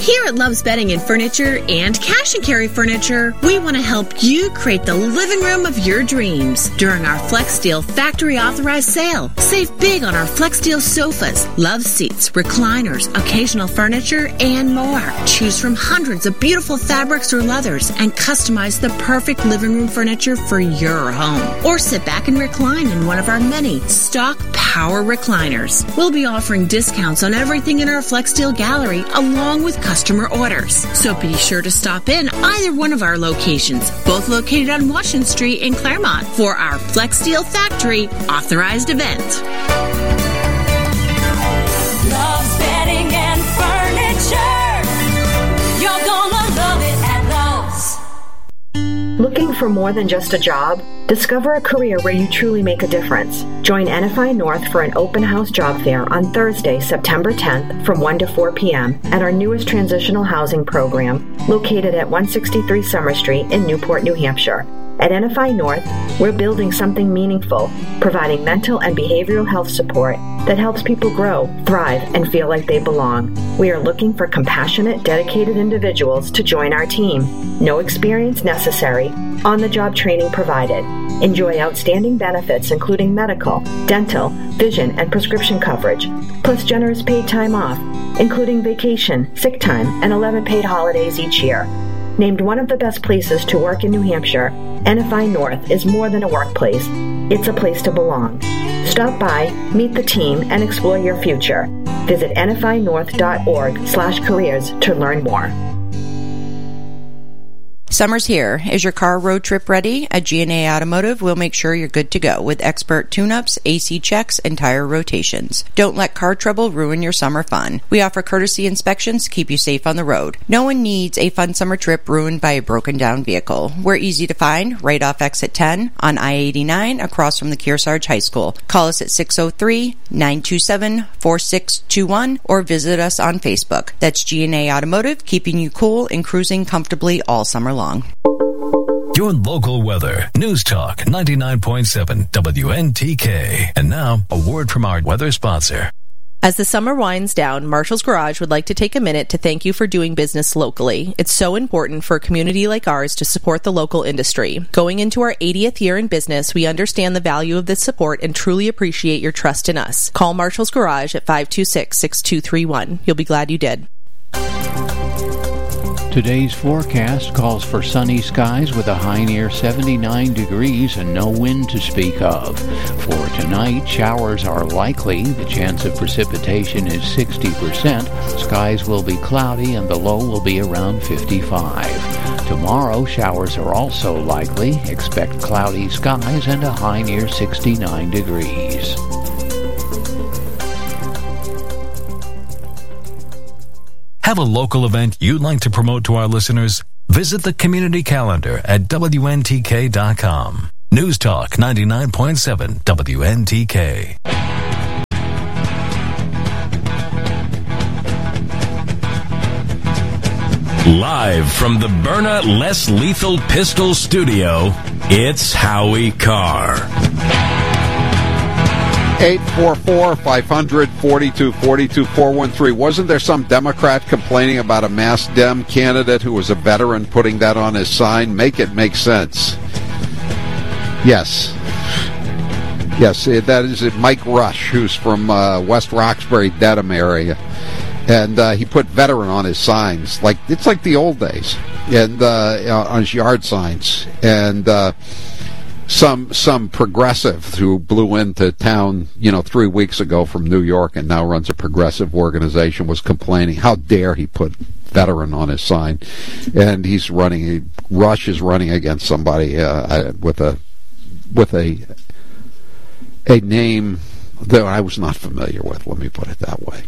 Here at Love's Bedding and Furniture and Cash and Carry Furniture, we want to help you create the living room of your dreams during our Flex Steel factory authorized sale. Save big on our Flex Steel sofas, love seats, recliners, occasional furniture, and more. Choose from hundreds of beautiful fabrics or leathers and customize the perfect living room furniture for your home. Or sit back and recline in one of our many stock power recliners. We'll be offering discounts on everything in our Flex Steel gallery along with customer orders. So be sure to stop in either one of our locations, both located on Washington Street in Claremont, for our Flex Steel Factory authorized event. Love's Bedding and Furniture. You're gonna love it at Love's. Looking for more than just a job? Discover a career where you truly make a difference. Join NFI North for an open house job fair on Thursday, September 10th from 1 to 4 p.m. at our newest transitional housing program located at 163 Summer Street in Newport, New Hampshire. At NFI North, we're building something meaningful, providing mental and behavioral health support that helps people grow, thrive, and feel like they belong. We are looking for compassionate, dedicated individuals to join our team. No experience necessary, on-the-job training provided. Enjoy outstanding benefits including medical, dental, vision, and prescription coverage, plus generous paid time off, including vacation, sick time, and 11 paid holidays each year. Named one of the best places to work in New Hampshire, NFI North is more than a workplace. It's a place to belong. Stop by, meet the team, and explore your future. Visit nfinorth.org/careers to learn more. Summer's here. Is your car road trip ready? At G&A Automotive, we'll make sure you're good to go with expert tune-ups, AC checks, and tire rotations. Don't let car trouble ruin your summer fun. We offer courtesy inspections to keep you safe on the road. No one needs a fun summer trip ruined by a broken-down vehicle. We're easy to find right off exit 10 on I-89 across from the Kearsarge High School. Call us at 603-927-4621 or visit us on Facebook. That's G&A Automotive, keeping you cool and cruising comfortably all summer long. Your local weather. News Talk 99.7 WNTK. And now, a word from our weather sponsor. As the summer winds down, Marshall's Garage would like to take a minute to thank you for doing business locally. It's so important for a community like ours to support the local industry. Going into our 80th year in business, we understand the value of this support and truly appreciate your trust in us. Call Marshall's Garage at 526-6231. You'll be glad you did. Today's forecast calls for sunny skies with a high near 79 degrees and no wind to speak of. For tonight, showers are likely. The chance of precipitation is 60%. Skies will be cloudy and the low will be around 55. Tomorrow, showers are also likely. Expect cloudy skies and a high near 69 degrees. Have a local event you'd like to promote to our listeners? Visit the community calendar at WNTK.com. News Talk 99.7 WNTK. Live from the Byrna Less Lethal Pistol Studio, it's Howie Carr. 844-500-4242-413. Wasn't there some Democrat complaining about a mass Dem candidate who was a veteran putting that on his sign? Make it make sense. Yes. Yes, that is Mike Rush, who's from West Roxbury, Dedham area. And he put veteran on his signs. It's like the old days. And on his yard signs. And some progressive who blew into town, 3 weeks ago from New York and now runs a progressive organization was complaining, how dare he put veteran on his sign. And Rush is running against somebody with a name that I was not familiar with, let me put it that way.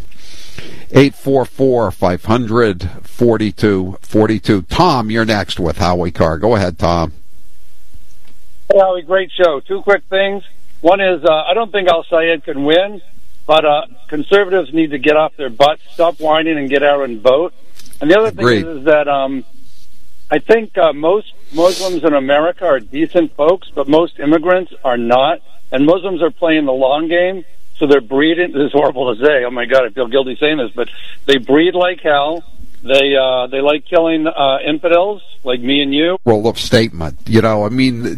844-500-4242. Tom, you're next with Howie Carr. Go ahead, Tom. Hey, Howie, great show. Two quick things. One is, I don't think Al-Sayed can win, but conservatives need to get off their butts, stop whining, and get out and vote. And the other thing is that I think most Muslims in America are decent folks, but most immigrants are not. And Muslims are playing the long game, so they're breeding. This is horrible to say. Oh, my God, I feel guilty saying this, but they breed like hell. They like killing infidels like me and you. Role of statement. I mean,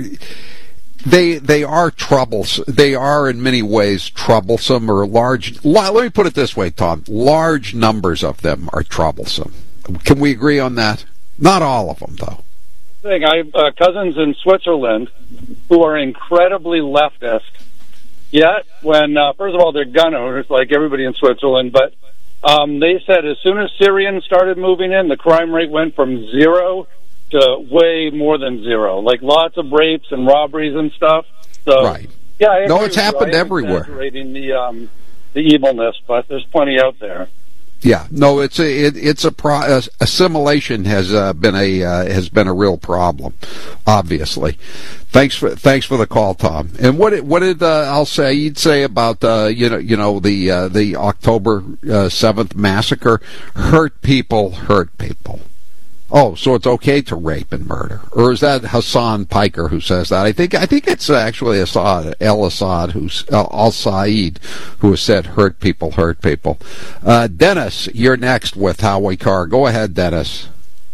they are troublesome. They are in many ways troublesome or large. Let me put it this way, Tom. Large numbers of them are troublesome. Can we agree on that? Not all of them, though. I have cousins in Switzerland who are incredibly leftist. Yet, when first of all, they're gun owners like everybody in Switzerland, but they said as soon as Syrians started moving in, the crime rate went from 0 to way more than 0. Like lots of rapes and robberies and stuff. So, right. Yeah, I agree it's happened everywhere. Exaggerating the evilness, but there's plenty out there. Yeah, no, assimilation has been a real problem, obviously. Thanks for the call, Tom. And what did Al Sayed say about the October 7th massacre? Hurt people. Oh, so it's okay to rape and murder, or is that Hassan Piker who says that? I think it's actually Al Sayed who has said hurt people. Dennis, you're next with Howie Carr. Go ahead, Dennis.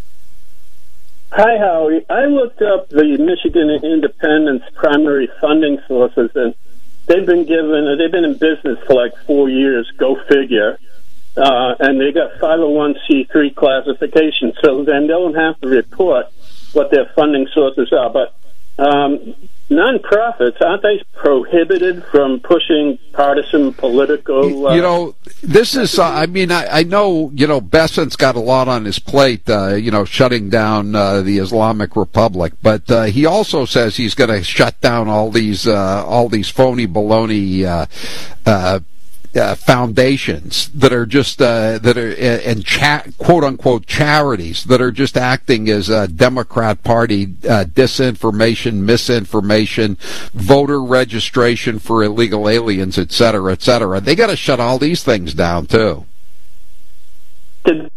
Hi, Howie. I looked up the Michigan Independence primary funding sources, and they've been in business for like 4 years. Go figure. And they got 501c3 classification, so then they don't have to report what their funding sources are. But nonprofits, aren't they prohibited from pushing partisan political... this is... I know, Bessent's got a lot on his plate, shutting down the Islamic Republic, but he also says he's going to shut down all these phony baloney foundations that are just quote unquote charities that are just acting as Democrat Party disinformation, misinformation, voter registration for illegal aliens, etc., etc. They got to shut all these things down too. Did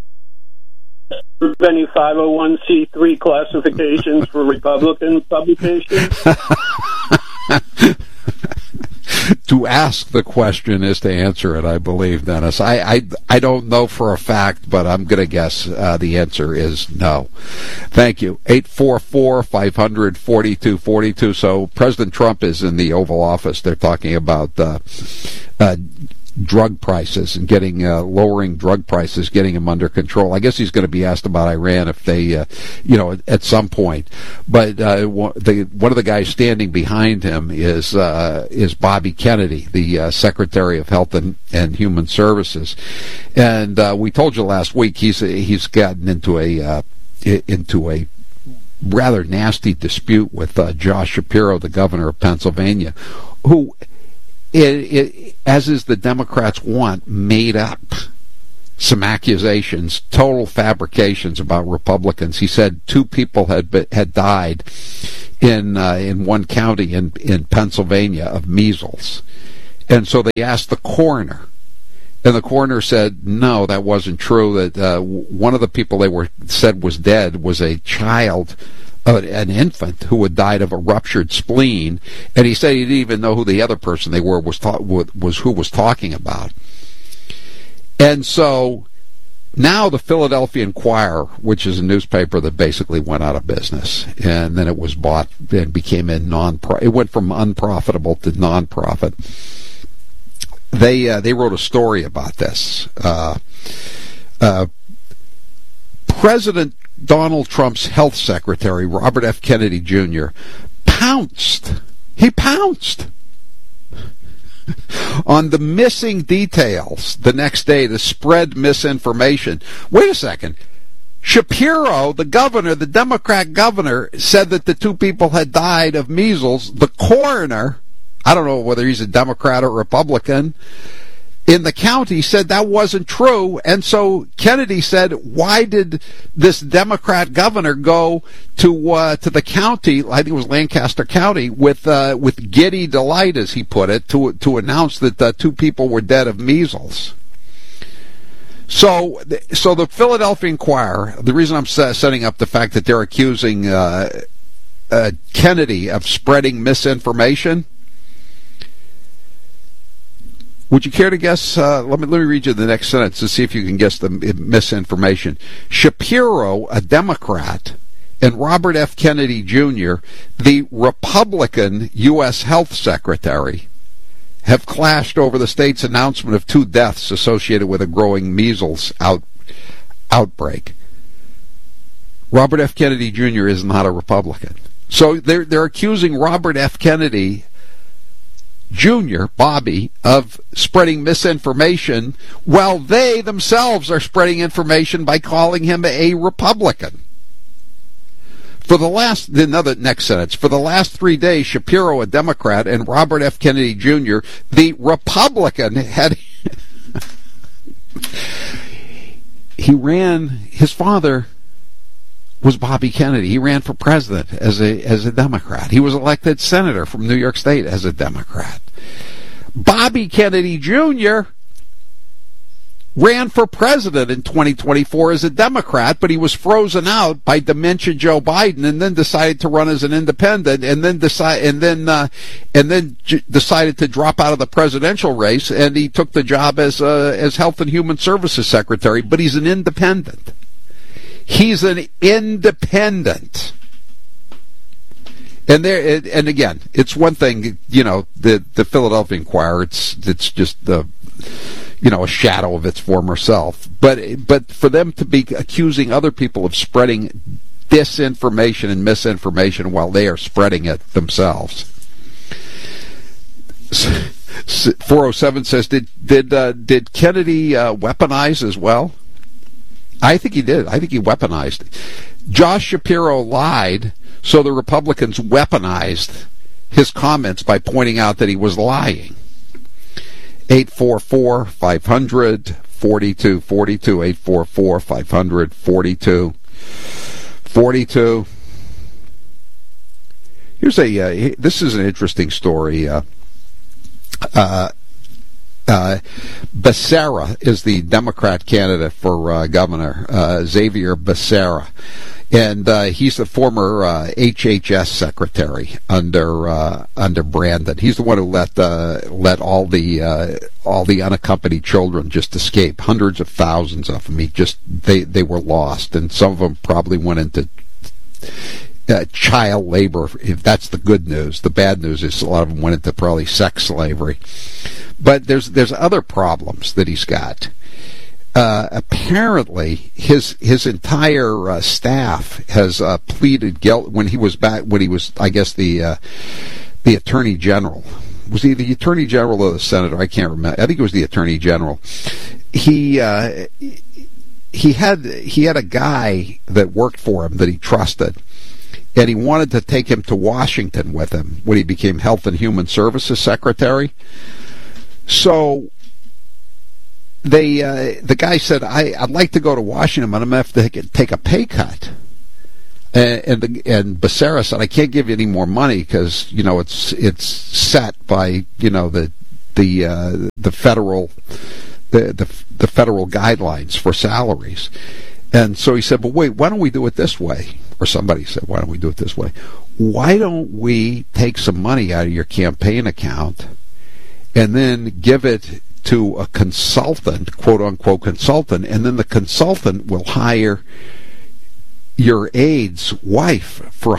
any 501c3 classifications for Republican publications? To ask the question is to answer it, I believe, Dennis. I don't know for a fact, but I'm going to guess the answer is no. Thank you. 844-500-4242. So President Trump is in the Oval Office. They're talking about drug prices and lowering drug prices, getting them under control. I guess he's going to be asked about Iran if they, at some point. But one of the guys standing behind him is Bobby Kennedy, the Secretary of Health and Human Services. And we told you last week he's gotten into a rather nasty dispute with Josh Shapiro, the governor of Pennsylvania, who, as is the Democrats want, made up some accusations, total fabrications about Republicans. He said 2 people had died in one county in Pennsylvania of measles, and so they asked the coroner, and the coroner said no, that wasn't true. That one of the people said was dead was a child. An infant who had died of a ruptured spleen, and he said he didn't even know who the other person they were was who was talking about. And so now the Philadelphia Inquirer, which is a newspaper that basically went out of business, and then it was bought and became it went from unprofitable to non-profit. They wrote a story about this. President Donald Trump's health secretary, Robert F. Kennedy Jr., pounced. He pounced on the missing details the next day to spread misinformation. Wait a second. Shapiro, the governor, the Democrat governor, said that the 2 people had died of measles. The coroner, I don't know whether he's a Democrat or Republican, in the county said that wasn't true, and so Kennedy said, why did this Democrat governor go to the county, I think it was Lancaster County, with giddy delight, as he put it, to announce that 2 people were dead of measles? So the Philadelphia Inquirer, the reason I'm setting up the fact that they're accusing Kennedy of spreading misinformation, Would you care to guess? Let me read you the next sentence to see if you can guess the misinformation. Shapiro, a Democrat, and Robert F. Kennedy Jr., the Republican U.S. Health Secretary, have clashed over the state's announcement of 2 deaths associated with a growing measles outbreak. Robert F. Kennedy Jr. is not a Republican. So they're accusing Robert F. Kennedy Jr., Bobby, of spreading misinformation while they themselves are spreading information by calling him a Republican. For the last 3 days, Shapiro, a Democrat, and Robert F. Kennedy Jr., the Republican, his father was Bobby Kennedy. He ran for president as a Democrat. He was elected senator from New York State as a Democrat. Bobby Kennedy Jr. ran for president in 2024 as a Democrat, but he was frozen out by dementia Joe Biden, and then decided to run as an independent, and then decided to drop out of the presidential race, and he took the job as Health and Human Services Secretary. But he's an independent. He's an independent. And again, it's one thing, the Philadelphia Inquirer, it's just a shadow of its former self. But for them to be accusing other people of spreading disinformation and misinformation while they are spreading it themselves. 407 says, did Kennedy weaponize as well? I think he did. I think he weaponized. Josh Shapiro lied, so the Republicans weaponized his comments by pointing out that he was lying. 844-500-4242, 844-500-4242. This is an interesting story. Becerra is the Democrat candidate for governor, Xavier Becerra, and he's the former HHS secretary under Brandon. He's the one who let all the unaccompanied children just escape. Hundreds of thousands of them. They were lost, and some of them probably went into child labor. If that's the good news. The bad news is a lot of them went into probably sex slavery. But there's other problems that he's got. Apparently, his entire staff has pleaded guilt when he was I guess the Attorney General. Was he the Attorney General or the Senator? I can't remember. I think it was the Attorney General. He had a guy that worked for him that he trusted, and he wanted to take him to Washington with him when he became Health and Human Services Secretary. So the guy said, I'd like to go to Washington, but I'm going to have to take a pay cut. And Becerra said, I can't give you any more money because it's set by the federal guidelines for salaries. And so he said, but wait, why don't we do it this way? Or somebody said, why don't we do it this way? Why don't we take some money out of your campaign account and then give it to a consultant, quote-unquote consultant, and then the consultant will hire your aide's wife for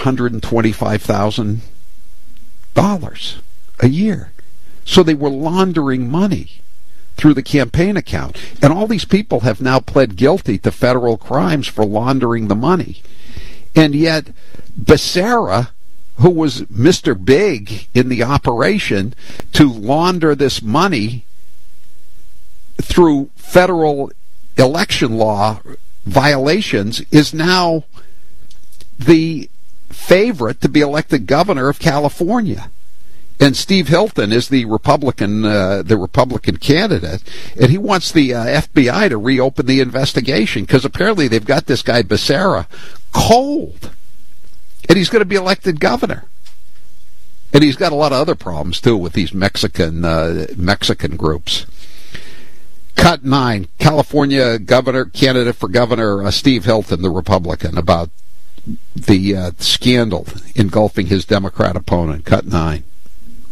$125,000 a year. So they were laundering money through the campaign account. And all these people have now pled guilty to federal crimes for laundering the money. And yet, Becerra, who was Mr. Big in the operation to launder this money through federal election law violations, is now the favorite to be elected governor of California. And Steve Hilton is the Republican candidate, and he wants the FBI to reopen the investigation because apparently they've got this guy Becerra cold, and he's going to be elected governor. And he's got a lot of other problems too with these Mexican groups. Cut 9, California candidate for governor Steve Hilton, the Republican, about the scandal engulfing his Democrat opponent. Cut 9.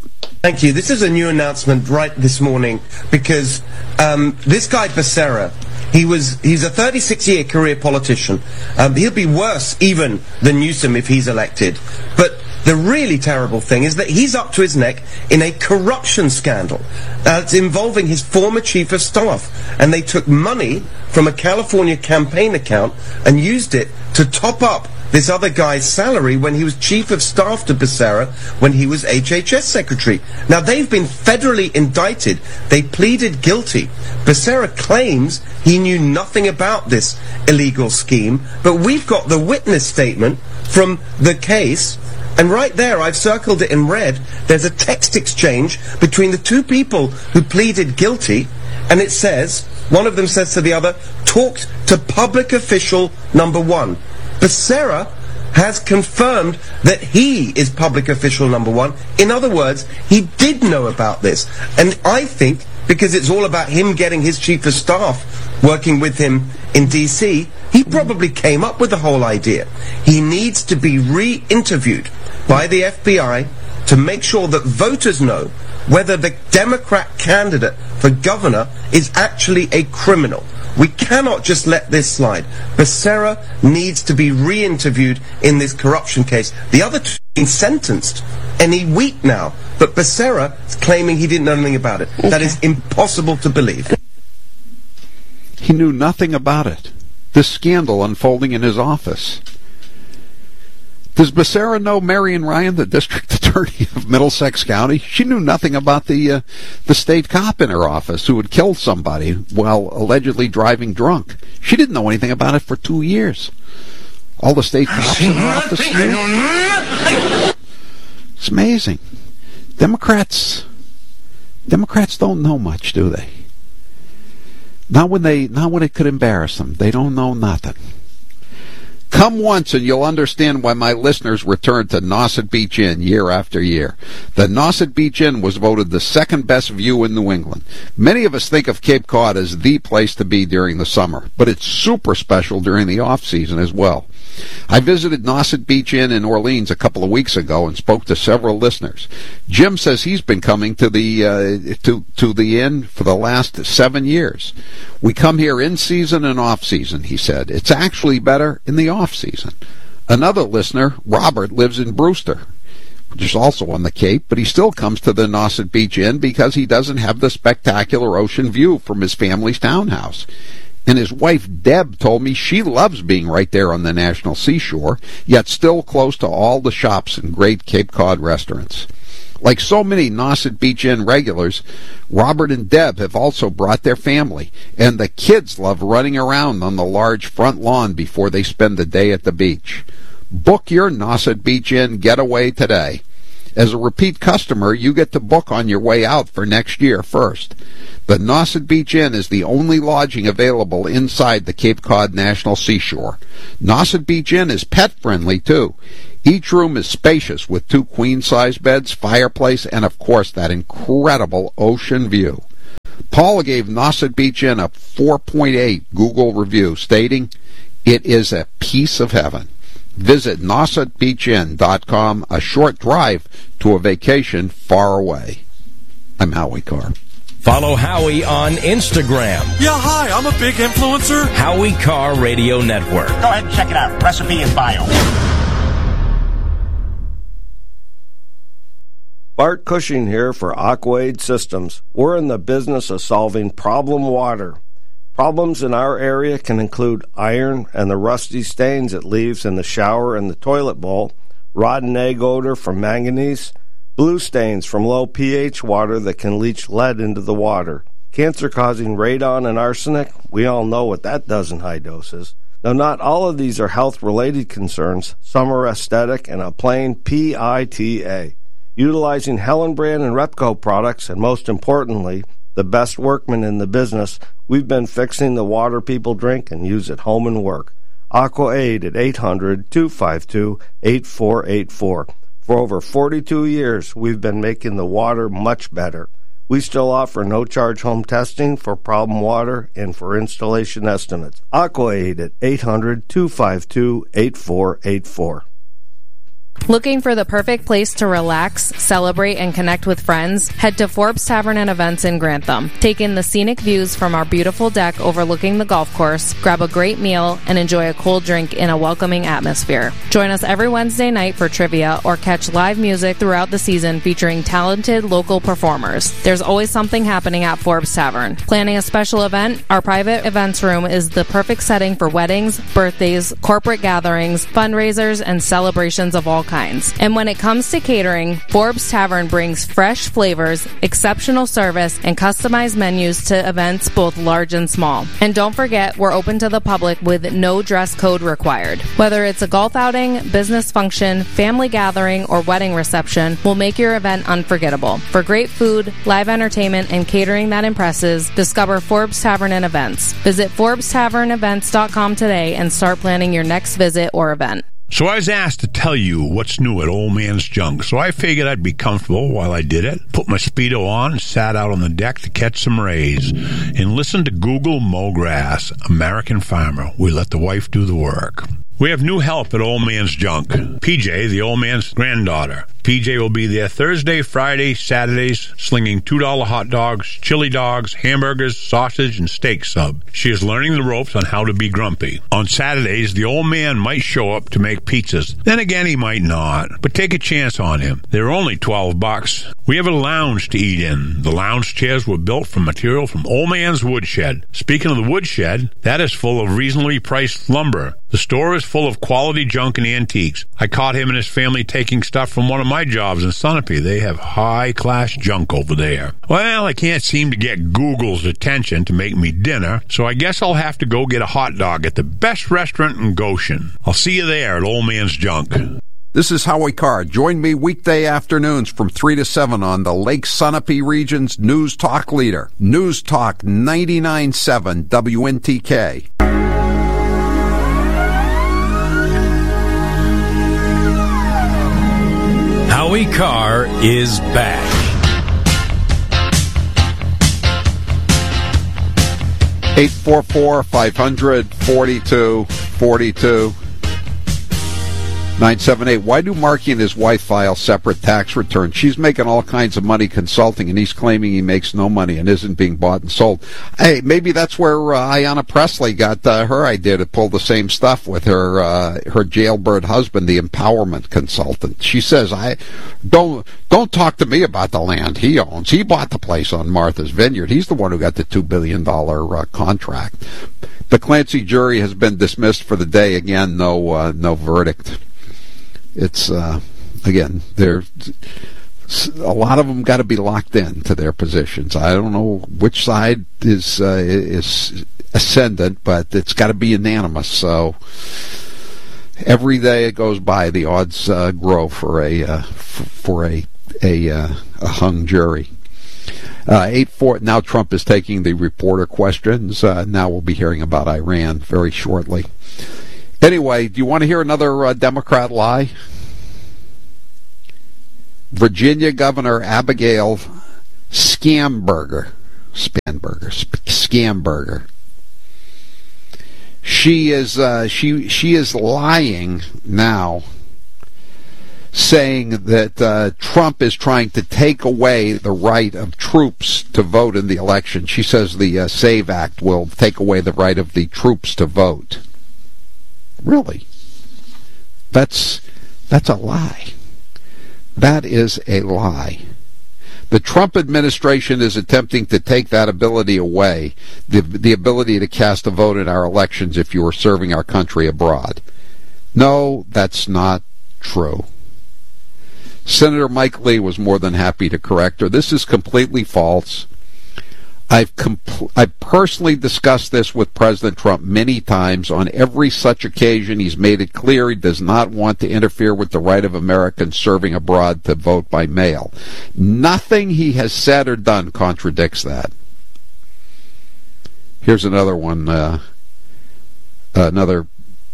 Thank you. This is a new announcement right this morning because this guy Becerra, he's a 36-year career politician. He'll be worse even than Newsom if he's elected. But the really terrible thing is that he's up to his neck in a corruption scandal. It's involving his former chief of staff. And they took money from a California campaign account and used it to top up this other guy's salary when he was chief of staff to Becerra when he was HHS secretary. Now, they've been federally indicted. They pleaded guilty. Becerra claims he knew nothing about this illegal scheme, but we've got the witness statement from the case. And right there, I've circled it in red, there's a text exchange between the two people who pleaded guilty, and it says, one of them says to the other, talked to public official number 1. Becerra has confirmed that he is public official number 1. In other words, he did know about this. And I think, because it's all about him getting his chief of staff working with him in D.C., he probably came up with the whole idea. He needs to be re-interviewed by the FBI to make sure that voters know whether the Democrat candidate for governor is actually a criminal. We cannot just let this slide. Becerra needs to be re-interviewed in this corruption case. The other two have been sentenced any week now, but Becerra is claiming he didn't know anything about it. Okay. That is impossible to believe. He knew nothing about it. This scandal unfolding in his office. Does Becerra know Marion Ryan, the district attorney of Middlesex County? She knew nothing about the state cop in her office who had killed somebody while allegedly driving drunk. She didn't know anything about it for 2 years. All the state cops in her office knew. It's amazing. Democrats don't know much, do they? Not when it could embarrass them. They don't know nothing. Come once and you'll understand why my listeners return to Nauset Beach Inn year after year. The Nauset Beach Inn was voted the second best view in New England. Many of us think of Cape Cod as the place to be during the summer, but it's super special during the off-season as well. I visited Nauset Beach Inn in Orleans a couple of weeks ago and spoke to several listeners. Jim says he's been coming to the inn for the last 7 years. We come here in season and off season, he said. It's actually better in the off season. Another listener, Robert, lives in Brewster, which is also on the Cape, but he still comes to the Nauset Beach Inn because he doesn't have the spectacular ocean view from his family's townhouse. And his wife, Deb, told me she loves being right there on the National Seashore, yet still close to all the shops and great Cape Cod restaurants. Like so many Nauset Beach Inn regulars, Robert and Deb have also brought their family, and the kids love running around on the large front lawn before they spend the day at the beach. Book your Nauset Beach Inn getaway today. As a repeat customer, you get to book on your way out for next year first. The Nauset Beach Inn is the only lodging available inside the Cape Cod National Seashore. Nauset Beach Inn is pet-friendly, too. Each room is spacious with 2 queen-size beds, fireplace, and, of course, that incredible ocean view. Paul gave Nauset Beach Inn a 4.8 Google review, stating, "It is a piece of heaven." Visit NausetBeachInn.com, a short drive to a vacation far away. I'm Howie Carr. Follow Howie on Instagram. Yeah, hi, I'm a big influencer. Howie Carr Radio Network. Go ahead and check it out. Recipe in bio. Bart Cushing here for Aquaid Systems. We're in the business of solving problem water. Problems in our area can include iron and the rusty stains it leaves in the shower and the toilet bowl, rotten egg odor from manganese, blue stains from low pH water that can leach lead into the water, cancer-causing radon and arsenic. We all know what that does in high doses. Now, not all of these are health-related concerns. Some are aesthetic and a plain PITA. Utilizing Hellenbrand and Repco products, and most importantly, the best workmen in the business, we've been fixing the water people drink and use at home and work. AquaAid at 800-252-8484. For over 42 years, we've been making the water much better. We still offer no-charge home testing for problem water and for installation estimates. AquaAid at 800-252-8484. Looking for the perfect place to relax, celebrate, and connect with friends? Head to Forbes Tavern and Events in Grantham. Take in the scenic views from our beautiful deck overlooking the golf course, grab a great meal, and enjoy a cold drink in a welcoming atmosphere. Join us every Wednesday night for trivia or catch live music throughout the season featuring talented local performers. There's always something happening at Forbes Tavern. Planning a special event? Our private events room is the perfect setting for weddings, birthdays, corporate gatherings, fundraisers, and celebrations of all kinds. And when it comes to catering, Forbes Tavern brings fresh flavors, exceptional service, and customized menus to events both large and small. And don't forget, we're open to the public with no dress code required. Whether it's a golf outing, business function, family gathering, or wedding reception, we'll make your event unforgettable. For great food, live entertainment, and catering that impresses, discover Forbes Tavern and Events. Visit ForbesTavernEvents.com today and start planning your next visit or event. So I was asked to tell you what's new at Old Man's Junk, so I figured I'd be comfortable while I did it, put my Speedo on and sat out on the deck to catch some rays, and listen to Google Mow Grass, American Farmer. We let the wife do the work. We have new help at Old Man's Junk. PJ, the old man's granddaughter. PJ will be there Thursday, Friday, Saturdays, slinging $2 hot dogs, chili dogs, hamburgers, sausage, and steak sub. She is learning the ropes on how to be grumpy. On Saturdays, the old man might show up to make pizzas. Then again, he might not. But take a chance on him. They're only $12. We have a lounge to eat in. The lounge chairs were built from material from Old Man's Woodshed. Speaking of the woodshed, that is full of reasonably priced lumber. The store is full of quality junk and antiques. I caught him and his family taking stuff from one of my jobs in Sunapee. They have high-class junk over there. Well, I can't seem to get Google's attention to make me dinner, so I guess I'll have to go get a hot dog at the best restaurant in Goshen. I'll see you there at Old Man's Junk. This is Howie Carr. Join me weekday afternoons from 3 to 7 on the Lake Sunapee region's News Talk leader. News Talk 99.7 WNTK. Howie Carr is back. 844-500-4242. 978. Why do Marky and his wife file separate tax returns? She's making all kinds of money consulting, and he's claiming he makes no money and isn't being bought and sold. Hey, maybe that's where Ayanna Pressley got her idea to pull the same stuff with her jailbird husband, the empowerment consultant. She says, don't talk to me about the land he owns. He bought the place on Martha's Vineyard. He's the one who got the $2 billion contract. The Clancy jury has been dismissed for the day. Again, no verdict. It's again, there's a lot of them got to be locked in to their positions. I don't know which side is ascendant, but it's got to be unanimous. So every day it goes by, the odds grow for a hung jury. 8-4. Now Trump is taking the reporter questions. Now we'll be hearing about Iran very shortly. Anyway, do you want to hear another Democrat lie? Virginia Governor Abigail Schamberger. She is lying now, saying that Trump is trying to take away the right of troops to vote in the election. She says the SAVE Act will take away the right of the troops to vote. Really? That's a lie. That is a lie. The Trump administration is attempting to take that ability away, the ability to cast a vote in our elections if you are serving our country abroad. No, that's not true. Senator Mike Lee was more than happy to correct her. This is completely false. I've personally discussed this with President Trump many times. On every such occasion, he's made it clear he does not want to interfere with the right of Americans serving abroad to vote by mail. Nothing he has said or done contradicts that. Here's another one. Another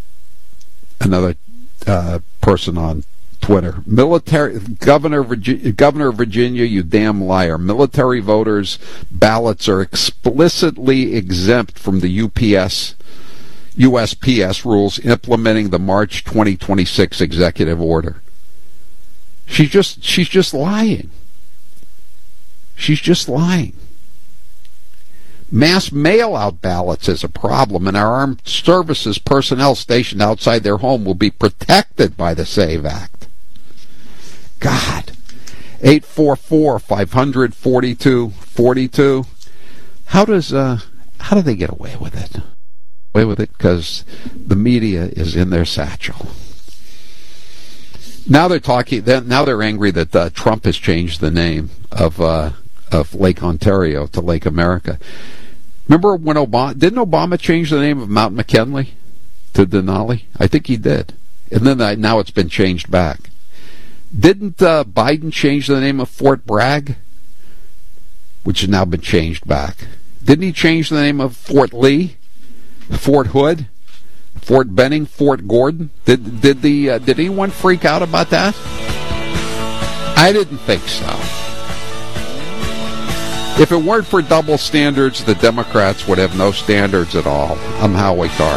person on Twitter. Governor of Virginia, you damn liar. Military voters' ballots are explicitly exempt from the USPS rules implementing the March 2026 executive order. She's just lying. She's just lying. Mass mail-out ballots is a problem, and our armed services personnel stationed outside their home will be protected by the SAVE Act. God. 844-500-4242. How do they get away with it? Because the media is in their satchel. Now they're talking. Now they're angry that Trump has changed the name of Lake Ontario to Lake America. Remember when didn't Obama change the name of Mount McKinley to Denali? I think he did, and then now it's been changed back. Didn't Biden change the name of Fort Bragg, which has now been changed back? Didn't he change the name of Fort Lee, Fort Hood, Fort Benning, Fort Gordon? Did anyone freak out about that? I didn't think so. If it weren't for double standards, the Democrats would have no standards at all. I'm Howie Carr.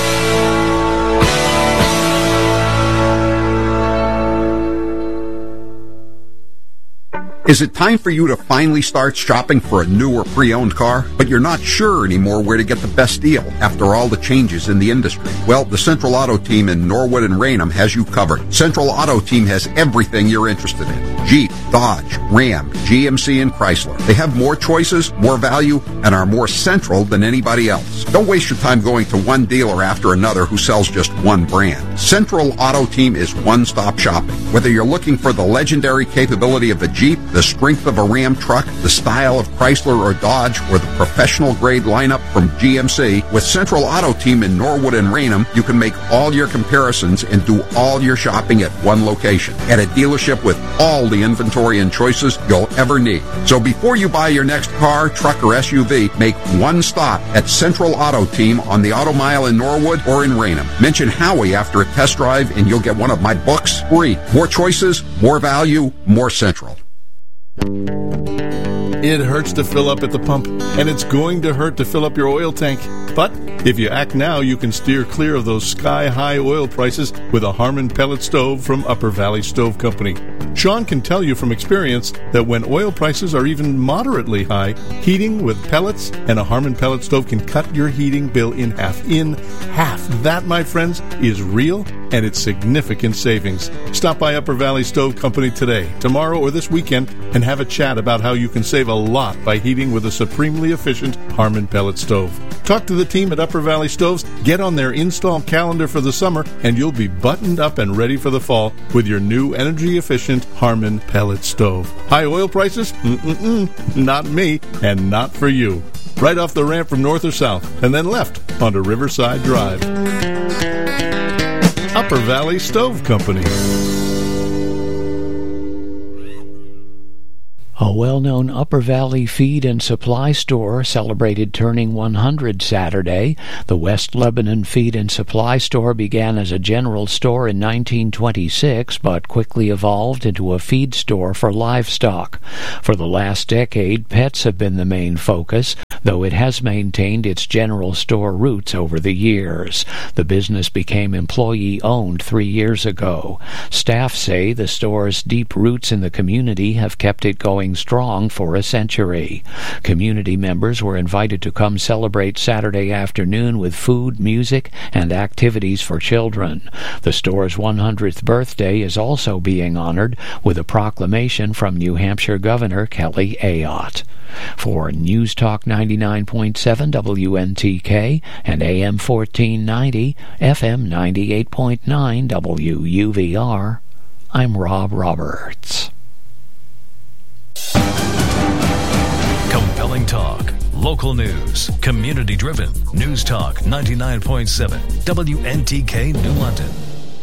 Is it time for you to finally start shopping for a new or pre-owned car, but you're not sure anymore where to get the best deal after all the changes in the industry? Well, the Central Auto Team in Norwood and Raynham has you covered. Central Auto Team has everything you're interested in. Jeep, Dodge, Ram, GMC, and Chrysler. They have more choices, more value, and are more central than anybody else. Don't waste your time going to one dealer after another who sells just one brand. Central Auto Team is one-stop shopping. Whether you're looking for the legendary capability of the Jeep, the strength of a Ram truck, the style of Chrysler or Dodge, or the professional-grade lineup from GMC, with Central Auto Team in Norwood and Raynham, you can make all your comparisons and do all your shopping at one location, at a dealership with all the inventory and choices you'll ever need. So before you buy your next car, truck, or SUV, make one stop at Central Auto Team on the Auto Mile in Norwood or in Raynham. Mention Howie after a test drive and you'll get one of my books free. More choices, more value, more Central. It hurts to fill up at the pump, and it's going to hurt to fill up your oil tank. But if you act now, you can steer clear of those sky-high oil prices with a Harmon pellet stove from Upper Valley Stove Company. Sean can tell you from experience that when oil prices are even moderately high, heating with pellets and a Harmon pellet stove can cut your heating bill in half. In half. That, my friends, is real, and it's significant savings. Stop by Upper Valley Stove Company today, tomorrow, or this weekend, and have a chat about how you can save a lot by heating with a supremely efficient Harmon pellet stove. Talk to the team at Upper Valley Stoves, get on their install calendar for the summer, and you'll be buttoned up and ready for the fall with your new energy-efficient Harmon pellet stove. High oil prices? Not me, and not for you. Right off the ramp from north or south, and then left onto Riverside Drive. Upper Valley Stove Company. A well-known Upper Valley feed and supply store celebrated turning 100 Saturday. The West Lebanon Feed and Supply Store began as a general store in 1926, but quickly evolved into a feed store for livestock. For the last decade, pets have been the main focus, though it has maintained its general store roots over the years. The business became employee-owned 3 years ago. Staff say the store's deep roots in the community have kept it going strong for a century. Community members were invited to come celebrate Saturday afternoon with food, music, and activities for children. The store's 100th birthday is also being honored with a proclamation from New Hampshire Governor Kelly Ayotte. For News Talk 99.7 WNTK and AM 1490, FM 98.9 WUVR, I'm Rob Roberts. Compelling talk, local news, community-driven. News Talk 99.7 WNTK New London.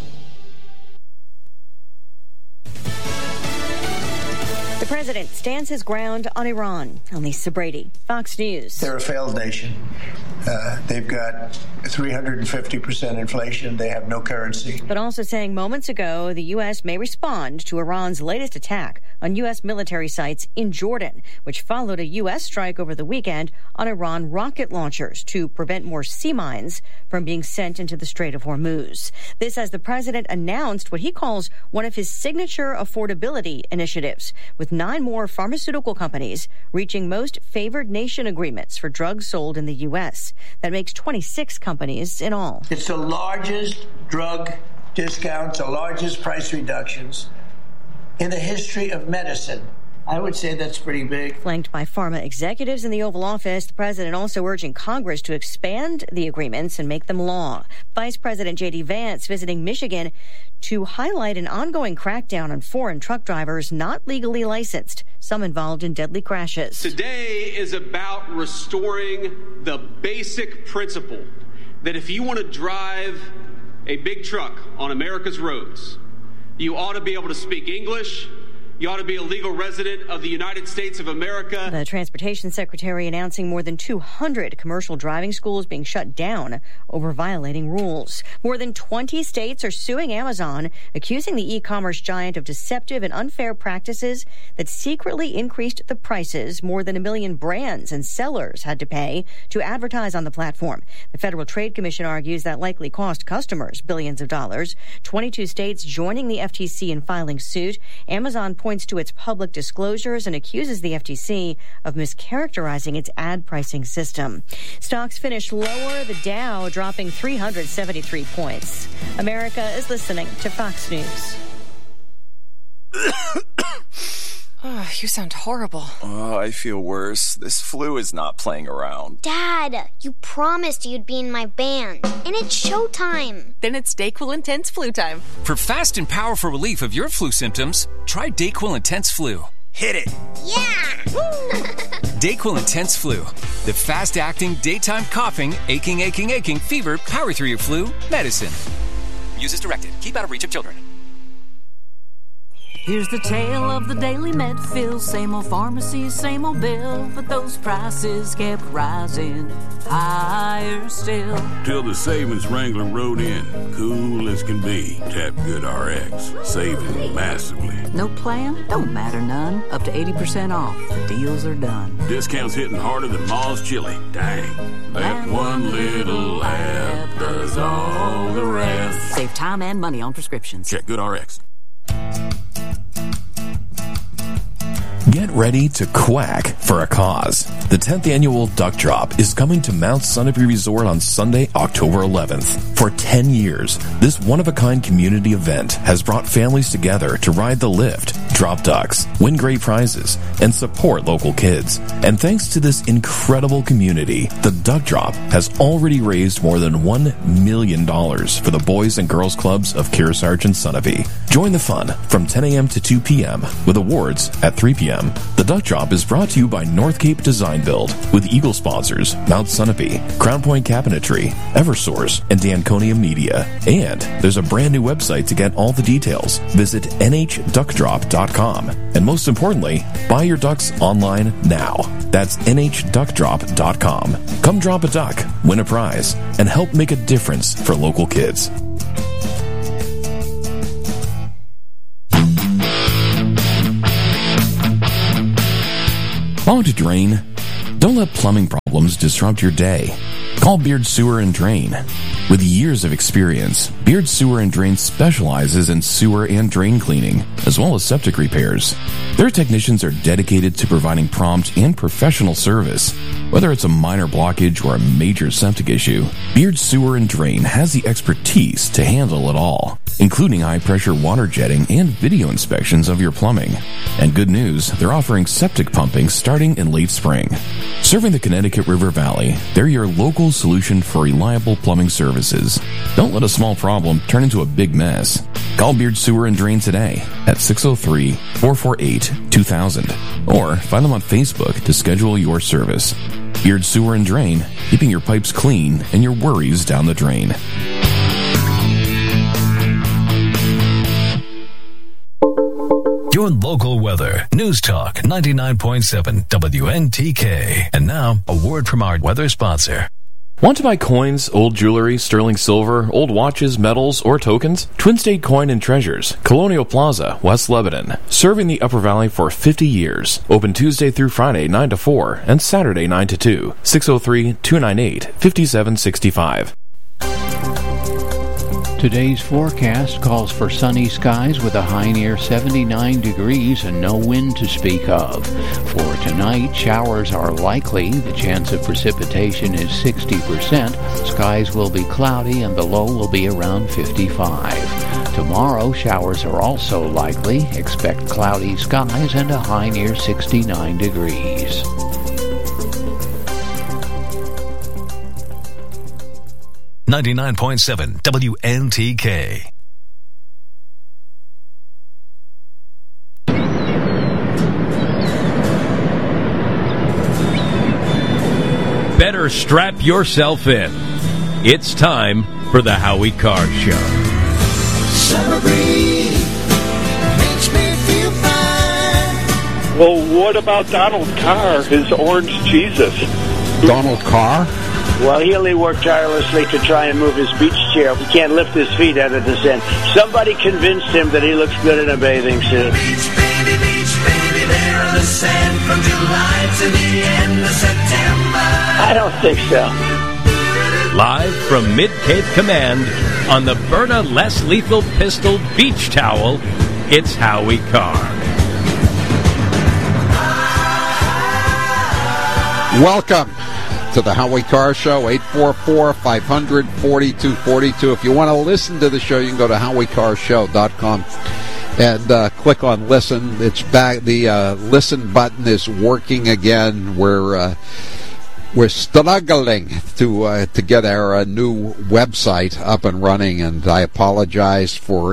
The president stands his ground on Iran. Lisa Brady, Fox News. They're a failed nation. They've got 350% inflation. They have no currency. But also saying moments ago the U.S. may respond to Iran's latest attack on U.S. military sites in Jordan, which followed a U.S. strike over the weekend on Iran rocket launchers to prevent more sea mines from being sent into the Strait of Hormuz. This as the president announced what he calls one of his signature affordability initiatives, with 9 more pharmaceutical companies reaching most favored nation agreements for drugs sold in the U.S. That makes 26 companies in all. It's the largest drug discounts, the largest price reductions in the history of medicine. I would say that's pretty big. Flanked by pharma executives in the Oval Office, the president also urging Congress to expand the agreements and make them law. Vice President J.D. Vance visiting Michigan to highlight an ongoing crackdown on foreign truck drivers not legally licensed, some involved in deadly crashes. Today is about restoring the basic principle that if you want to drive a big truck on America's roads, you ought to be able to speak English. You ought to be a legal resident of the United States of America. The Transportation Secretary announcing more than 200 commercial driving schools being shut down over violating rules. More than 20 states are suing Amazon, accusing the e-commerce giant of deceptive and unfair practices that secretly increased the prices more than 1 million brands and sellers had to pay to advertise on the platform. The Federal Trade Commission argues that likely cost customers billions of dollars. 22 states joining the FTC in filing suit. Amazon points to its public disclosures and accuses the FTC of mischaracterizing its ad pricing system. Stocks finished lower, the Dow dropping 373 points. America is listening to Fox News. Oh, you sound horrible. Oh, I feel worse. This flu is not playing around. Dad, you promised you'd be in my band, and it's showtime. Then it's DayQuil Intense Flu time. For fast and powerful relief of your flu symptoms, try DayQuil Intense Flu. Hit it. Yeah! DayQuil Intense Flu. The fast-acting, daytime coughing, aching, fever, power through your flu medicine. Use as directed. Keep out of reach of children. Here's the tale of the daily Medfill. Same old pharmacy, same old bill, but those prices kept rising higher still. Till the savings wrangler rode in, cool as can be. Tap GoodRx, saving massively. No plan? Don't matter none. Up to 80% off. The deals are done. Discounts hitting harder than Ma's chili. Dang. That one little app does all the rest. Save time and money on prescriptions. Check GoodRx. Get ready to quack for a cause. The 10th annual Duck Drop is coming to Mount Sunapee Resort on Sunday, October 11th. For 10 years, this one-of-a-kind community event has brought families together to ride the lift, drop ducks, win great prizes, and support local kids. And thanks to this incredible community, the Duck Drop has already raised more than $1 million for the Boys and Girls Clubs of Kearsarge and Sunapee. Join the fun from 10 a.m. to 2 p.m. with awards at 3 p.m. The Duck Drop is brought to you by North Cape Design Build with Eagle sponsors Mount Sunapee, Crown Point Cabinetry, Eversource, and Danconia Media. And there's a brand new website to get all the details. Visit nhduckdrop.com. And most importantly, buy your ducks online now. That's nhduckdrop.com. Come drop a duck, win a prize, and help make a difference for local kids. Want to drain? Don't let plumbing problems disrupt your day. Call Beard Sewer and Drain. With years of experience, Beard Sewer and Drain specializes in sewer and drain cleaning, as well as septic repairs. Their technicians are dedicated to providing prompt and professional service. Whether it's a minor blockage or a major septic issue, Beard Sewer and Drain has the expertise to handle it all, including high-pressure water jetting and video inspections of your plumbing. And good news, they're offering septic pumping starting in late spring. Serving the Connecticut River Valley, they're your local solution for reliable plumbing services. Don't let a small problem turn into a big mess. Call Beard Sewer and Drain today at 603-448-2000 or find them on Facebook to schedule your service. Beard Sewer and Drain, keeping your pipes clean and your worries down the drain. Your local weather. News Talk 99.7 WNTK. And now, a word from our weather sponsor. Want to buy coins, old jewelry, sterling silver, old watches, medals, or tokens? Twin State Coin and Treasures, Colonial Plaza, West Lebanon. Serving the Upper Valley for 50 years. Open Tuesday through Friday, 9 to 4, and Saturday, 9 to 2. 603-298-5765. Today's forecast calls for sunny skies with a high near 79 degrees and no wind to speak of. For tonight, showers are likely. The chance of precipitation is 60%. Skies will be cloudy and the low will be around 55. Tomorrow, showers are also likely. Expect cloudy skies and a high near 69 degrees. .7 WNTK. Better strap yourself in. It's time for the Howie Carr Show. Summer breeze makes me feel fine. Well, what about Donald Carr, his orange Jesus? Donald Carr? Well, he only worked tirelessly to try and move his beach chair. He can't lift his feet out of the sand. Somebody convinced him that he looks good in a bathing suit. Beach, baby, there on the sand from July to the end of September. I don't think so. Live from Mid-Cape Command on the Berta Less Lethal Pistol Beach Towel, it's Howie Carr. Welcome to the Howie Carr Show, 844-500-4242. If you want to listen to the show, you can go to HowieCarrShow.com and click on listen. It's back. The listen button is working again. We're struggling to get our new website up and running, and I apologize for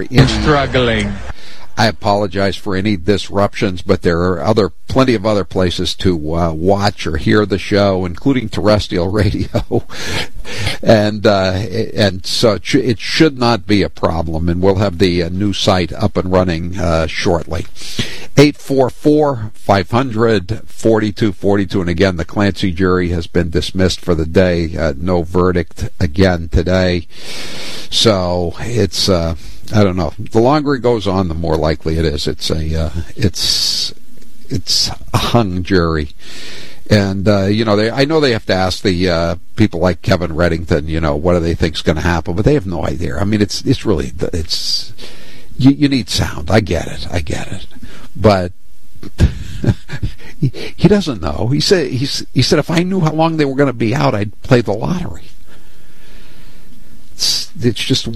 I apologize for any disruptions, but there are plenty of other places to watch or hear the show, including terrestrial radio, and so it should not be a problem, and we'll have the new site up and running shortly. 844-500-4242, and again, the Clancy jury has been dismissed for the day. No verdict again today, so it's I don't know. The longer it goes on, the more likely it is. It's a hung jury, and I know they have to ask the people like Kevin Reddington, what do they think's going to happen, but they have no idea. I mean, it's really you need sound. I get it, but he doesn't know. He said if I knew how long they were going to be out, I'd play the lottery. It's just,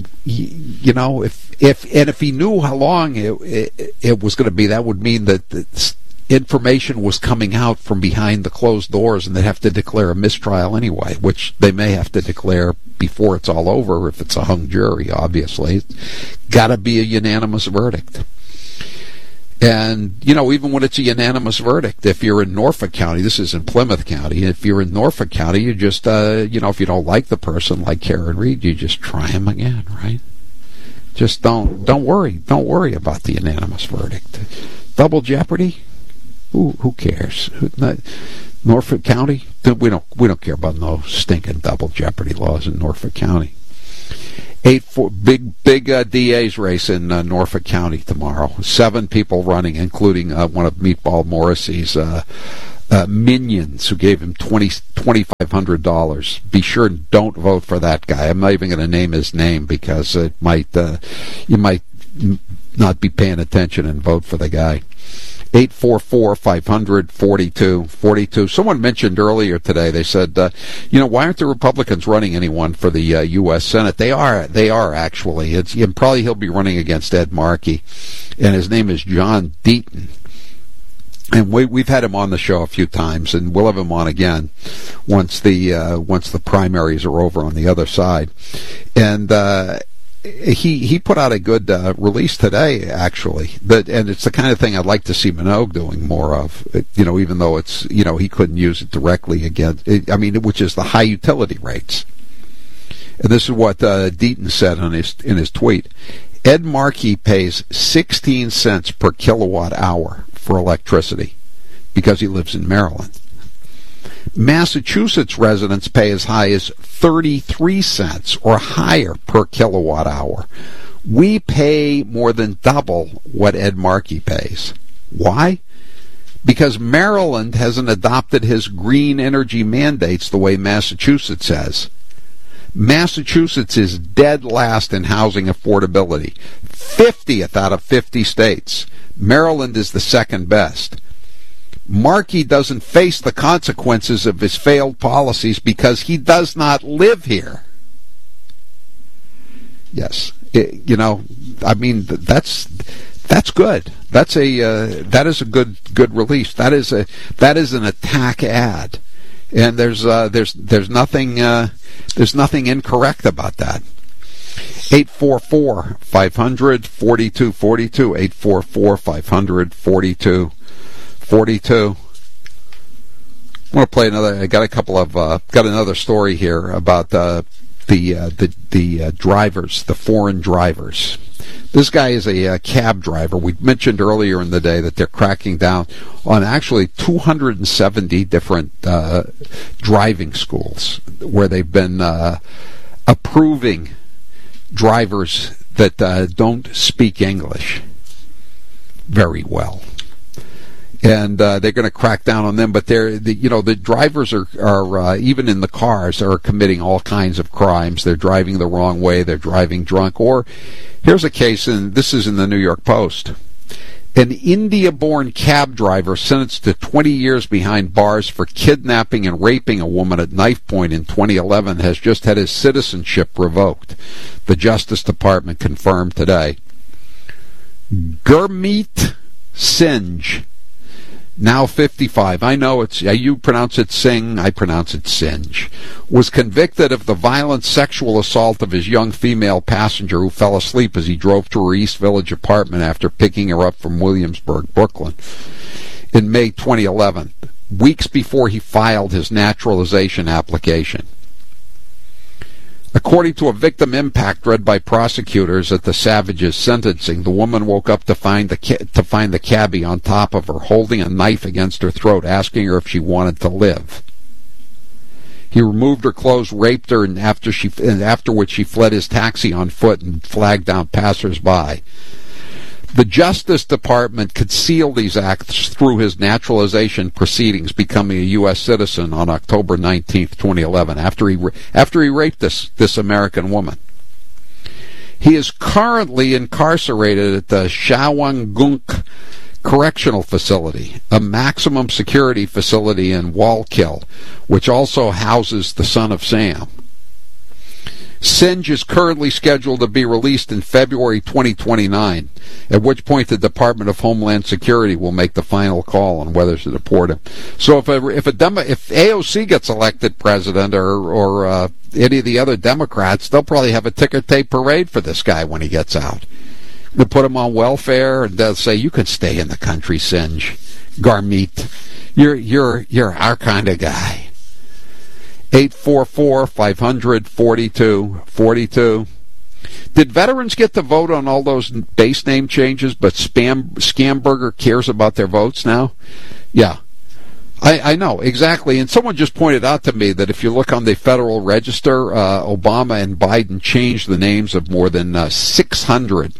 if he knew how long it was going to be, that would mean that the information was coming out from behind the closed doors, and they'd have to declare a mistrial anyway, which they may have to declare before it's all over if it's a hung jury, obviously. It's got to be a unanimous verdict. And, even when it's a unanimous verdict, if you're in Norfolk County, this is in Plymouth County, if you're in Norfolk County, you just, if you don't like the person like Karen Reed, you just try him again, right? Just don't worry. Don't worry about the unanimous verdict. Double jeopardy? Who cares? Norfolk County? We don't care about no stinking double jeopardy laws in Norfolk County. Big DA's race in Norfolk County tomorrow. 7 people running, including one of Meatball Morrissey's minions, who gave him $2,500. Be sure and don't vote for that guy. I'm not even going to name his name because you might not be paying attention and vote for the guy. 844-500-4242. Someone mentioned earlier today, they said, why aren't the Republicans running anyone for the U.S. Senate? They are actually. And probably he'll be running against Ed Markey, and his name is John Deaton. And we've had him on the show a few times, and we'll have him on again once the primaries are over on the other side. And he put out a good release today, actually. And it's the kind of thing I'd like to see Minogue doing more of. Even though it's he couldn't use it directly against. Which is the high utility rates. And this is what Deaton said in his tweet. Ed Markey pays 16 cents per kilowatt hour for electricity because he lives in Maryland. Massachusetts residents pay as high as 33 cents or higher per kilowatt hour. We pay more than double what Ed Markey pays. Why? Because Maryland hasn't adopted his green energy mandates the way Massachusetts has. Massachusetts is dead last in housing affordability, 50th out of 50 states. Maryland is the second best. Markey doesn't face the consequences of his failed policies because he does not live here. Yes, that's good. That is a good release. That is an attack ad, and there's nothing incorrect about that. 844-500-4242. 844-500-4242. I want to play another. I got got another story here about the drivers, the foreign drivers. This guy is a cab driver. We mentioned earlier in the day that they're cracking down on actually 270 different driving schools where they've been approving drivers that don't speak English very well. And they're going to crack down on them, but the drivers are even in the cars are committing all kinds of crimes. They're driving the wrong way. They're driving drunk. Or here's a case, and this is in the New York Post. An India-born cab driver sentenced to 20 years behind bars for kidnapping and raping a woman at knife point in 2011 has just had his citizenship revoked. The Justice Department confirmed today. Gurmeet Singh, now 55, I know you pronounce it Singh, I pronounce it Singe, was convicted of the violent sexual assault of his young female passenger who fell asleep as he drove to her East Village apartment after picking her up from Williamsburg, Brooklyn, in May 2011, weeks before he filed his naturalization application. According to a victim impact read by prosecutors at the Savage's sentencing, the woman woke up to find the cabbie on top of her, holding a knife against her throat, asking her if she wanted to live. He removed her clothes, raped her, and after which she fled his taxi on foot and flagged down passers-by. The Justice Department concealed these acts through his naturalization proceedings, becoming a U.S. citizen on October 19, 2011, after he raped this American woman. He is currently incarcerated at the Shawangunk Correctional Facility, a maximum security facility in Wallkill, which also houses the son of Sam. Singe is currently scheduled to be released in February 2029, at which point the Department of Homeland Security will make the final call on whether to deport him. So if AOC gets elected president or any of the other Democrats, they'll probably have a ticker tape parade for this guy when he gets out. They'll put him on welfare and they'll say, "You can stay in the country, Singe. Garmeet, you're our kind of guy." 844-500-4242. Did veterans get to vote on all those base name changes, but Scamberger cares about their votes now? Yeah, I know, exactly. And someone just pointed out to me that if you look on the Federal Register, Obama and Biden changed the names of more than 600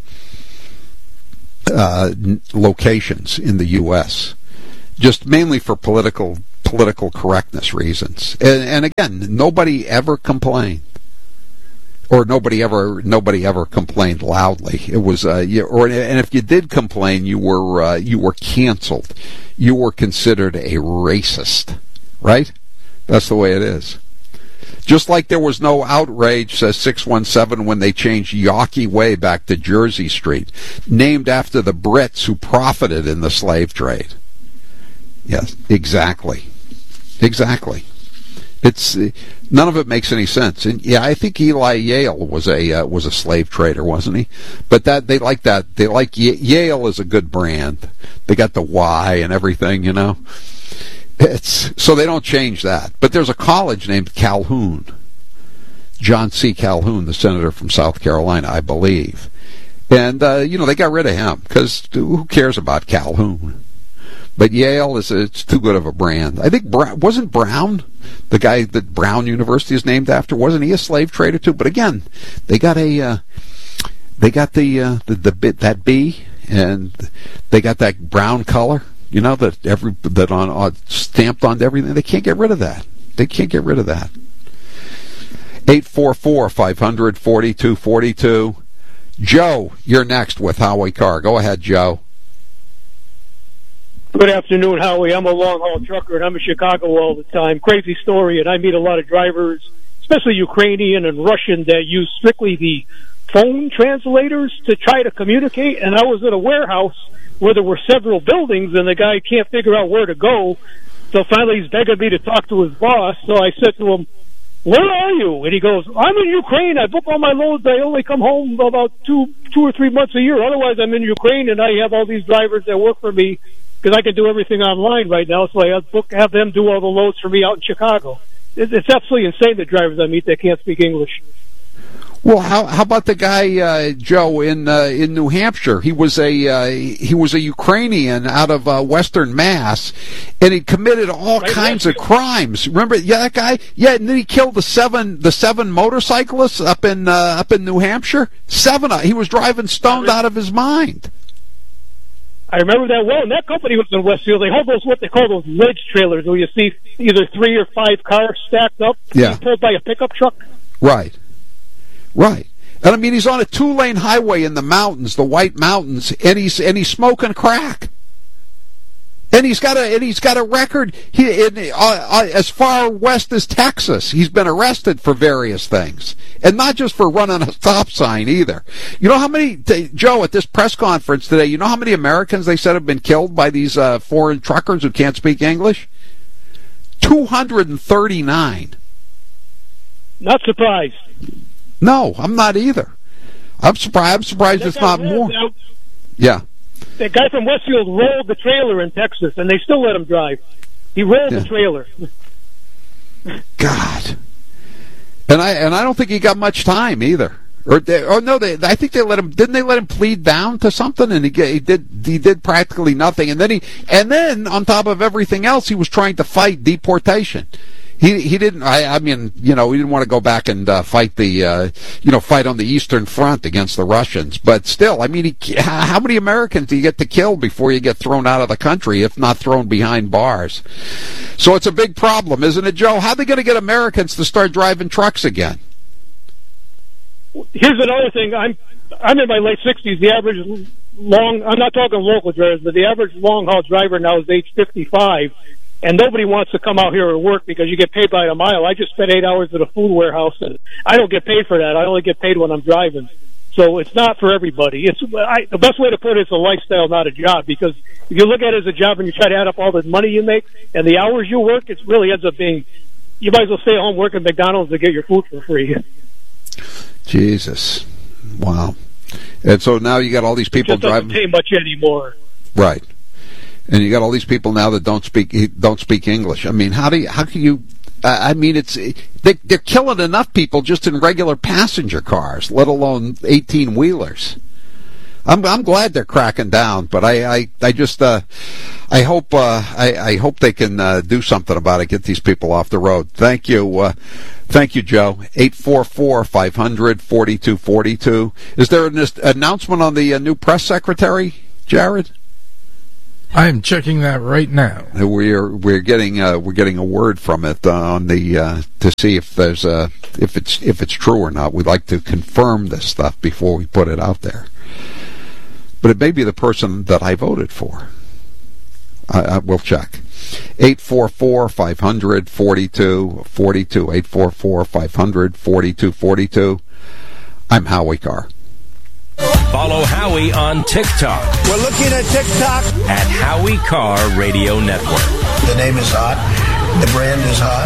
locations in the U.S., just mainly for political correctness reasons. And again, nobody ever complained, or nobody ever complained loudly. It was and if you did complain, you were canceled. You were considered a racist, right? That's the way it is. Just like there was no outrage, says 617, when they changed Yawkey Way back to Jersey Street, named after the Brits who profited in the slave trade. Yes, exactly. It's none of it makes any sense. And yeah, I think Eli Yale was a slave trader, wasn't he? But they like Yale is a good brand. They got the Y and everything, you know. It's so they don't change that. But there's a college named Calhoun. John C. Calhoun, the senator from South Carolina, I believe. And they got rid of him because who cares about Calhoun? But Yale it's too good of a brand. I think wasn't Brown the guy that Brown University is named after? Wasn't he a slave trader too? But again, they got the that B, and they got that brown color. You know, that on stamped onto everything. They can't get rid of that. 844-500-4242. Joe, you're next with Howie Carr. Go ahead, Joe. Good afternoon, Howie. I'm a long-haul trucker, and I'm in Chicago all the time. Crazy story, and I meet a lot of drivers, especially Ukrainian and Russian, that use strictly the phone translators to try to communicate. And I was at a warehouse where there were several buildings, and the guy can't figure out where to go. So finally he's begging me to talk to his boss. So I said to him, "Where are you?" And he goes, "I'm in Ukraine. I book all my loads. I only come home about two or 3 months a year. Otherwise, I'm in Ukraine, and I have all these drivers that work for me because I can do everything online right now. So I have them do all the loads for me out in Chicago." It's absolutely insane, the drivers I meet that can't speak English. Well, how about the guy Joe in New Hampshire? He was a Ukrainian out of Western Mass, and he committed all kinds of crimes. Remember, that guy? Yeah, and then he killed the seven motorcyclists up in New Hampshire. 7. He was driving stoned out of his mind. I remember that well, and that company was in Westfield. They hold what they call those ledge trailers, where you see either 3 or 5 cars stacked up, pulled by a pickup truck. Right. And I mean, he's on a 2-lane highway in the mountains, the White Mountains, and he's smoking crack. And he's got a record as far west as Texas. He's been arrested for various things, and not just for running a stop sign either. You know how many, Joe, at this press conference today? You know how many Americans they said have been killed by these foreign truckers who can't speak English? 239. Not surprised. No, I'm not either. I'm surprised it's not more. Yeah. That guy from Westfield rolled the trailer in Texas, and they still let him drive. He rolled the trailer. God. And I don't think he got much time either. I think they let him. Didn't they let him plead down to something? And he did practically nothing. And then on top of everything else, he was trying to fight deportation. He didn't. I mean, he didn't want to go back and fight fight on the Eastern Front against the Russians. But still, I mean, how many Americans do you get to kill before you get thrown out of the country, if not thrown behind bars? So it's a big problem, isn't it, Joe? How are they going to get Americans to start driving trucks again? Here's another thing. I'm in my late 60s. The average I'm not talking local drivers, but the average long haul driver now is age 55. And nobody wants to come out here and work because you get paid by the mile. I just spent 8 hours at a food warehouse, and I don't get paid for that. I only get paid when I'm driving. So it's not for everybody. The best way to put it is a lifestyle, not a job, because if you look at it as a job and you try to add up all the money you make and the hours you work, it really ends up being, you might as well stay at home, work at McDonald's to get your food for free. Jesus. Wow. And so now you got all these people driving. It doesn't pay much anymore. Right. And you got all these people now that don't speak English. I mean, how can you? I mean, they're killing enough people just in regular passenger cars, let alone 18-wheelers. I'm glad they're cracking down, but I hope they can do something about it, get these people off the road. Thank you, Joe. 844-500-4242. Is there an announcement on the new press secretary, Jared? I am checking that right now. We're getting a word from it on the to see if there's if it's true or not. We'd like to confirm this stuff before we put it out there. But it may be the person that I voted for. I will check. 844-500-4242. 844-500-4242. I'm Howie Carr. Follow Howie on TikTok. We're looking at TikTok at Howie Carr Radio Network. The name is hot. The brand is hot.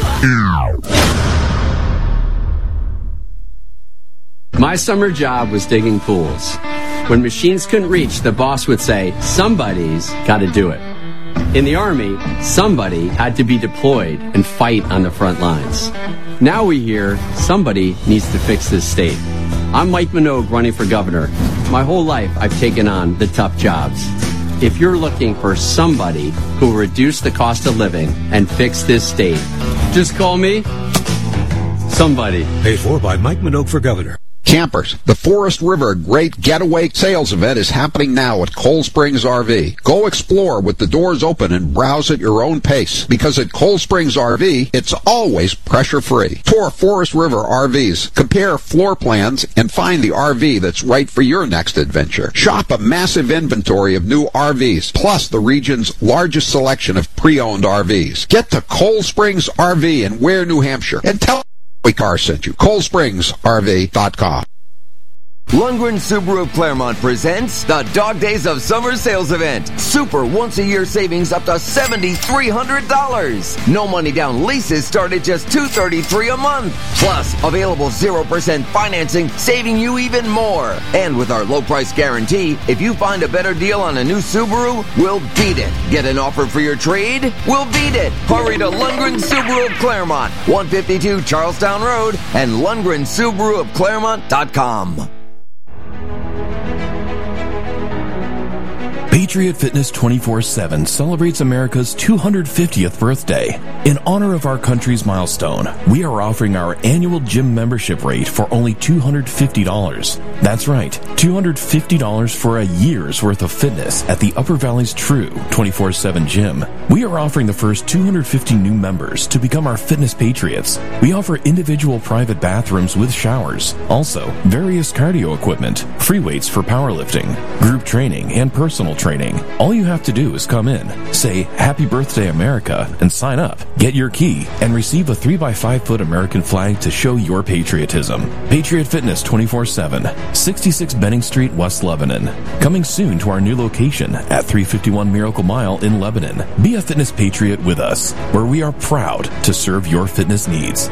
My summer job was digging pools. When machines couldn't reach, the boss would say, somebody's got to do it. In the Army, somebody had to be deployed and fight on the front lines. Now we hear somebody needs to fix this state. I'm Mike Minogue running for governor. My whole life I've taken on the tough jobs. if you're looking for somebody who will reduce the cost of living and fix this state. Just call me somebody. Paid for by Mike Minogue for governor. Campers, the Forest River Great Getaway Sales Event is happening now at Cold Springs RV. Go explore with the doors open and browse at your own pace. Because at Cold Springs RV, it's always pressure-free. Tour Forest River RVs, compare floor plans, and find the RV that's right for your next adventure. Shop a massive inventory of new RVs, plus the region's largest selection of pre-owned RVs. Get to Cold Springs RV in Ware, New Hampshire, and tell Car sent you. ColdSpringsRV.com. Lundgren Subaru of Claremont presents the Dog Days of Summer Sales Event. Super once-a-year savings up to $7,300. No money down leases start at just $233 a month. Plus, available 0% financing, saving you even more. And with our low price guarantee, if you find a better deal on a new Subaru, we'll beat it. Get an offer for your trade? We'll beat it. Hurry to Lundgren Subaru of Claremont, 152 Charlestown Road, and LundgrenSubaruofClaremont.com. Patriot Fitness 24/7 celebrates America's 250th birthday. In honor of our country's milestone, we are offering our annual gym membership rate for only $250. That's right, $250 for a year's worth of fitness at the Upper Valley's true 24/7 gym. We are offering the first 250 new members to become our fitness patriots. We offer individual private bathrooms with showers. Also, various cardio equipment, free weights for powerlifting, group training, and personal training. All you have to do is come in, say Happy Birthday America, and sign up. Get your key and receive a 3x5 foot American flag to show your patriotism. Patriot Fitness 24/7, 66 Benning Street, West Lebanon. Coming soon to our new location at 351 Miracle Mile in Lebanon. Be a fitness patriot with us, where we are proud to serve your fitness needs.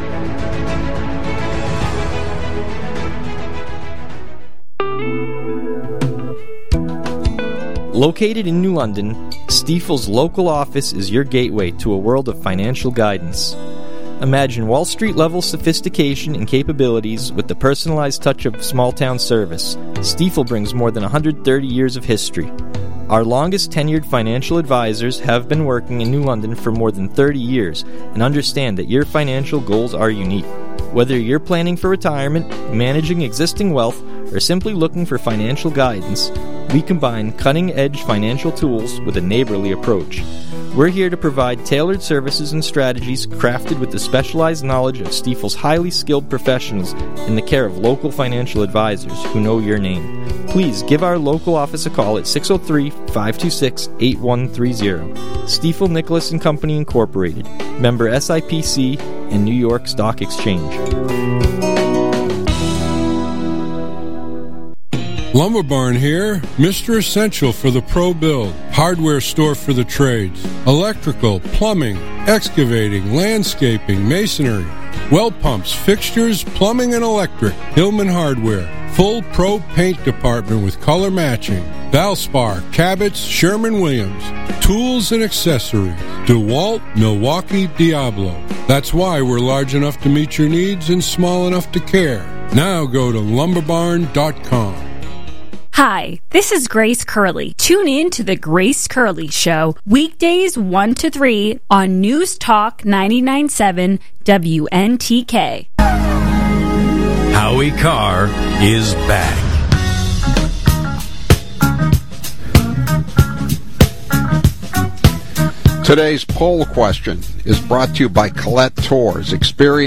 Located in New London, Stifel's local office is your gateway to a world of financial guidance. Imagine Wall Street-level sophistication and capabilities with the personalized touch of small-town service. Stifel brings more than 130 years of history. Our longest tenured financial advisors have been working in New London for more than 30 years and understand that your financial goals are unique. Whether you're planning for retirement, managing existing wealth, or simply looking for financial guidance, we combine cutting-edge financial tools with a neighborly approach. We're here to provide tailored services and strategies crafted with the specialized knowledge of Stifel's highly skilled professionals in the care of local financial advisors who know your name. Please give our local office a call at 603-526-8130. Stifel Nicholas & Company Incorporated, member SIPC and New York Stock Exchange. Lumber Barn here, Mr. Essential for the pro build, hardware store for the trades, electrical, plumbing, excavating, landscaping, masonry, well pumps, fixtures, plumbing and electric, Hillman Hardware, full pro paint department with color matching, Valspar, Cabot's, Sherman-Williams, tools and accessories, DeWalt, Milwaukee, Diablo. That's why we're large enough to meet your needs and small enough to care. Now go to lumberbarn.com. Hi, this is Grace Curley. Tune in to The Grace Curley Show, weekdays 1 to 3 on News Talk 99.7 WNTK. Howie Carr is back. Today's poll question is brought to you by Colette Tours. Experience